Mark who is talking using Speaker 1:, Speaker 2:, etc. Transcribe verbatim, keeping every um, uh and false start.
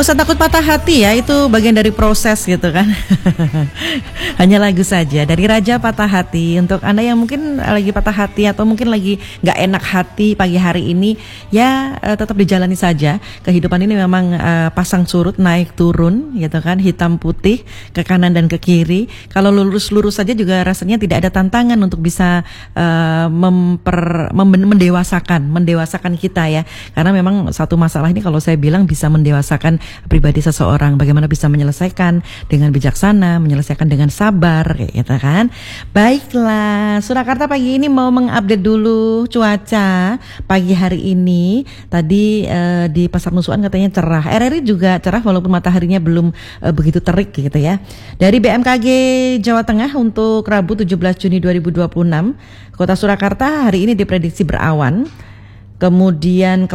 Speaker 1: Usah takut patah hati ya, itu bagian dari proses gitu kan. Hanya lagu saja dari Raja Patah Hati. Untuk Anda yang mungkin lagi patah hati atau mungkin lagi gak enak hati pagi hari ini, ya uh, tetap dijalani saja. Kehidupan ini memang uh, pasang surut, naik turun gitu kan, hitam putih, ke kanan dan ke kiri. Kalau lurus-lurus saja juga rasanya tidak ada tantangan untuk bisa uh, memper, mem- mendewasakan, mendewasakan kita ya. Karena memang satu masalah ini kalau saya bilang bisa mendewasakan pribadi seseorang, bagaimana bisa menyelesaikan dengan bijaksana, menyelesaikan dengan sabar kayak gitu kan. Baiklah, Surakarta pagi ini mau mengupdate dulu cuaca pagi hari ini. Tadi eh, di Pasar Nusuan katanya cerah, R R I juga cerah walaupun mataharinya belum eh, begitu terik gitu ya. Dari B M K G Jawa Tengah untuk Rabu tujuh belas Juni dua ribu dua puluh enam, Kota Surakarta hari ini diprediksi berawan. Kemudian